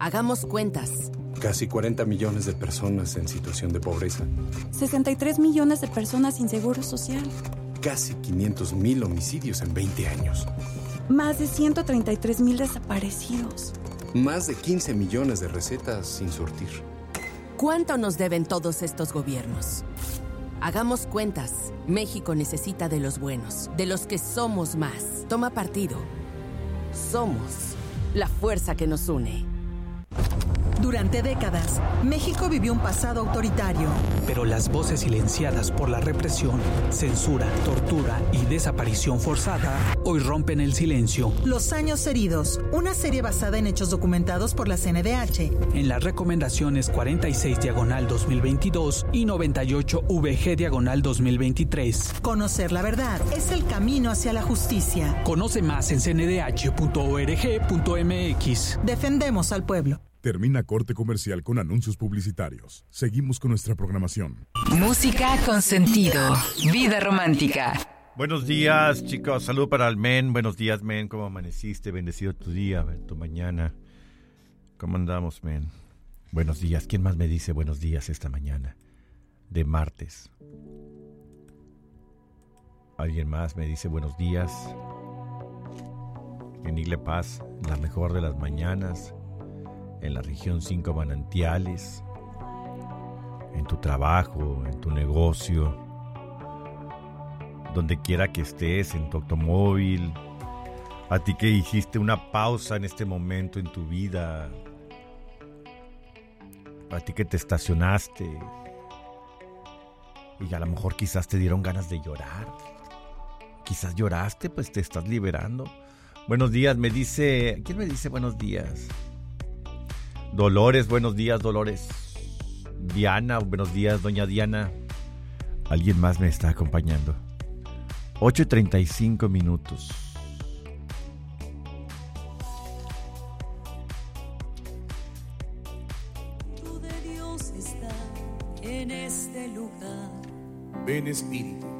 Hagamos cuentas. Casi 40 millones de personas en situación de pobreza. 63 millones de personas sin seguro social. Casi 500,000 homicidios en 20 años. Más de 133,000 desaparecidos. Más de 15 millones de recetas sin surtir. ¿Cuánto nos deben todos estos gobiernos? Hagamos cuentas. México necesita de los buenos, de los que somos más. Toma partido. Somos la fuerza que nos une. Durante décadas, México vivió un pasado autoritario. Pero las voces silenciadas por la represión, censura, tortura y desaparición forzada hoy rompen el silencio. Los años heridos, una serie basada en hechos documentados por la CNDH. En las recomendaciones 46/2022 y 98/VG/2023. Conocer la verdad es el camino hacia la justicia. Conoce más en cndh.org.mx. Defendemos al pueblo. Termina corte comercial con anuncios publicitarios. Seguimos con nuestra programación. Música con sentido. Vida romántica. Buenos días, chicos. Salud para el men. Buenos días, men. ¿Cómo amaneciste? Bendecido tu día, tu mañana. ¿Cómo andamos, men? Buenos días. ¿Quién más me dice buenos días esta mañana? De martes. ¿Alguien más me dice buenos días? En Igle Paz, la mejor de las mañanas. En la región 5 Manantiales, en tu trabajo, en tu negocio, donde quiera que estés, en tu automóvil, a ti que hiciste una pausa en este momento en tu vida, a ti que te estacionaste y a lo mejor quizás te dieron ganas de llorar, quizás lloraste, pues te estás liberando. Buenos días, me dice, ¿quién me dice buenos días? Dolores, buenos días, Dolores. Diana, buenos días, doña Diana. Alguien más me está acompañando. 8:35 minutos. Tu de Dios está en este lugar. Ven, Espíritu,